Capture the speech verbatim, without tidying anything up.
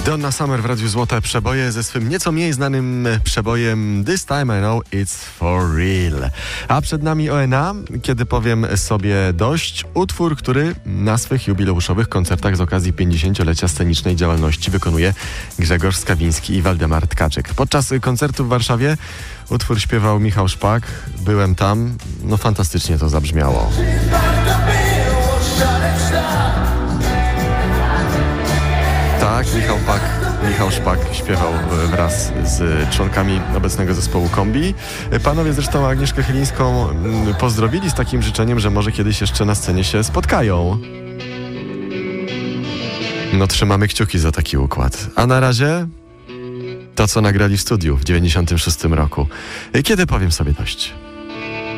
Donna Summer w Radiu Złote Przeboje ze swym nieco mniej znanym przebojem This Time I Know It's For Real. A przed nami O N A, kiedy powiem sobie dość, utwór, który na swych jubileuszowych koncertach z okazji pięćdziesięciolecia scenicznej działalności wykonuje Grzegorz Skawiński i Waldemar Tkaczyk. Podczas koncertu w Warszawie utwór śpiewał Michał Szpak. Byłem tam, no fantastycznie to zabrzmiało. Tak, Michał Pak, Michał Szpak śpiewał wraz z członkami obecnego zespołu Kombi. Panowie zresztą Agnieszkę Chylińską pozdrowili z takim życzeniem, że może kiedyś jeszcze na scenie się spotkają. No trzymamy kciuki za taki układ. A na razie to, co nagrali w studiu w dziewięćdziesiątym szóstym roku. Kiedy powiem sobie dość.